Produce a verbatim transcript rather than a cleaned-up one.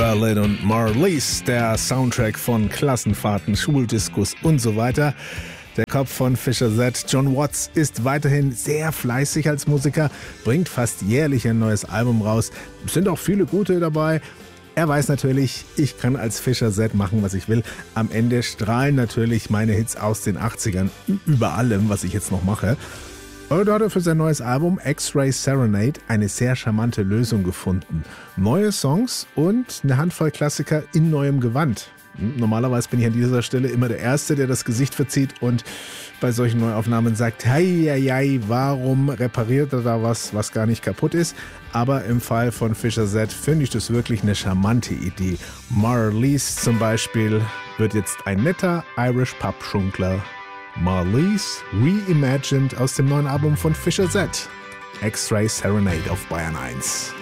Berlin und Marlies, der Soundtrack von Klassenfahrten, Schuldiskus und so weiter. Der Kopf von Fischer Z, John Watts, ist weiterhin sehr fleißig als Musiker, bringt fast jährlich ein neues Album raus. Es sind auch viele gute dabei. Er weiß natürlich, ich kann als Fischer Z machen, was ich will. Am Ende strahlen natürlich meine Hits aus den achtzigern über allem, was ich jetzt noch mache. Und da hat er für sein neues Album X-Ray Serenade eine sehr charmante Lösung gefunden. Neue Songs und eine Handvoll Klassiker in neuem Gewand. Normalerweise bin ich an dieser Stelle immer der Erste, der das Gesicht verzieht und bei solchen Neuaufnahmen sagt, hei, hei, hei, warum repariert er da was, was gar nicht kaputt ist? Aber im Fall von Fischer Z finde ich das wirklich eine charmante Idee. Marlies zum Beispiel wird jetzt ein netter Irish Pub-Schunkler. Marlies reimagined aus dem neuen Album von Fischer Z. X-Ray Serenade auf Bayern eins.